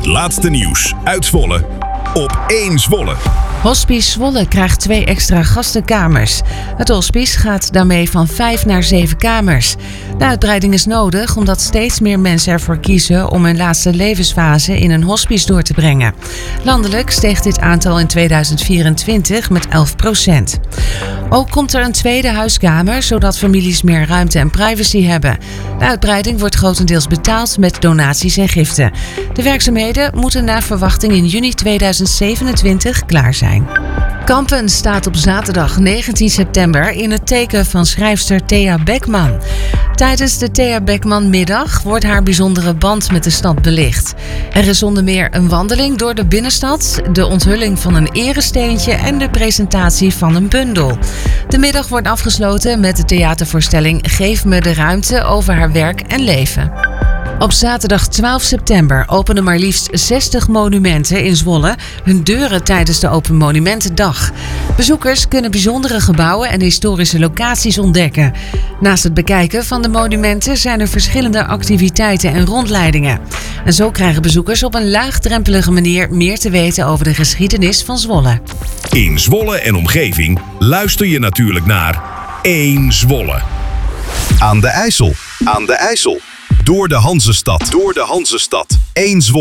laatste nieuws uit Zwolle op 1 Zwolle. Hospice Zwolle krijgt 2 extra gastenkamers. Het hospice gaat daarmee van 5 naar 7 kamers. De uitbreiding is nodig omdat steeds meer mensen ervoor kiezen om hun laatste levensfase in een hospice door te brengen. Landelijk steeg dit aantal in 2024 met 11%. Ook komt er een tweede huiskamer, zodat families meer ruimte en privacy hebben. De uitbreiding wordt grotendeels betaald met donaties en giften. De werkzaamheden moeten naar verwachting in juni 2027 klaar zijn. Kampen staat op zaterdag 19 september in het teken van schrijfster Thea Beckman. Tijdens de Thea Beckman-middag wordt haar bijzondere band met de stad belicht. Er is onder meer een wandeling door de binnenstad, de onthulling van een eresteentje en de presentatie van een bundel. De middag wordt afgesloten met de theatervoorstelling Geef me de ruimte over haar werk en leven. Op zaterdag 12 september openen maar liefst 60 monumenten in Zwolle hun deuren tijdens de Open Monumentendag. Bezoekers kunnen bijzondere gebouwen en historische locaties ontdekken. Naast het bekijken van de monumenten zijn er verschillende activiteiten en rondleidingen. En zo krijgen bezoekers op een laagdrempelige manier meer te weten over de geschiedenis van Zwolle. In Zwolle en omgeving luister je natuurlijk naar 1 Zwolle. Aan de IJssel. Door de Hanzestad. 1 Zwolle.